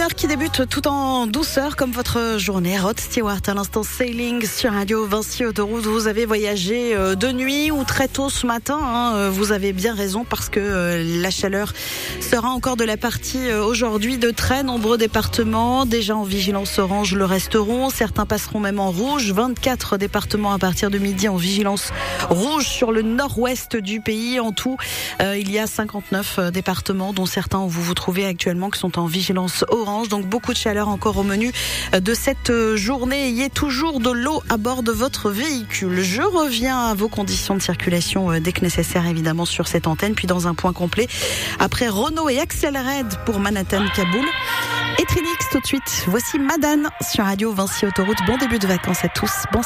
heure qui débute tout en douceur comme votre journée. Rod Stewart à l'instant, Sailing sur Radio Vinci Autoroute. Vous avez voyagé de nuit ou très tôt ce matin, vous avez bien raison parce que la chaleur sera encore de la partie aujourd'hui de très nombreux départements. Déjà en vigilance orange le resteront. Certains passeront même en rouge. 24 départements à partir de midi en vigilance rouge sur le nord-ouest du pays. En tout, il y a 59 départements dont certains où vous vous trouvez actuellement qui sont en vigilance orange. Donc beaucoup de chaleur encore au menu de cette journée. Ayez toujours de l'eau à bord de votre véhicule. Je reviens à vos conditions de circulation dès que nécessaire évidemment sur cette antenne. Puis dans un point complet, après Renault et Axel Red pour Manhattan, Kaboul et Trinix tout de suite. Voici Madane sur Radio Vinci Autoroute. Bon début de vacances à tous. Bon